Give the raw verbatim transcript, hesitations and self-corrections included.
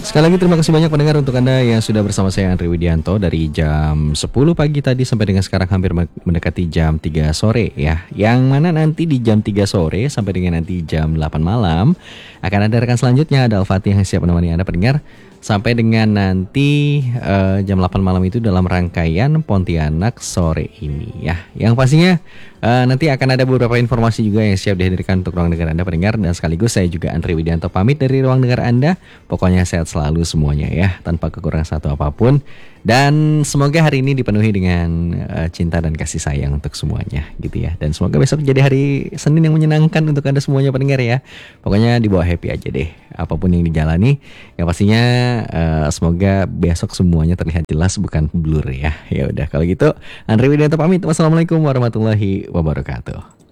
Sekali lagi terima kasih banyak pendengar untuk Anda yang sudah bersama saya Andri Widianto dari jam sepuluh pagi tadi sampai dengan sekarang hampir mendekati jam tiga sore ya. Yang mana nanti di jam tiga sore sampai dengan nanti jam delapan malam akan ada rekan selanjutnya, ada Al-Fatih yang siap menemani Anda pendengar sampai dengan nanti uh, jam delapan malam itu dalam rangkaian Pontianak sore ini ya. Yang pastinya uh, nanti akan ada beberapa informasi juga yang siap dihadirkan untuk ruang dengar Anda pendengar, dan sekaligus saya juga Andri Widianto pamit dari ruang dengar Anda. Pokoknya sehat selalu semuanya ya, tanpa kekurangan satu apapun. Dan semoga hari ini dipenuhi dengan uh, cinta dan kasih sayang untuk semuanya gitu ya. Dan semoga besok jadi hari Senin yang menyenangkan untuk Anda semuanya pendengar ya. Pokoknya dibawa happy aja deh apapun yang dijalani. Yang pastinya uh, semoga besok semuanya terlihat jelas bukan blur ya. Ya udah kalau gitu Andri Widianto pamit. Wassalamualaikum warahmatullahi wabarakatuh.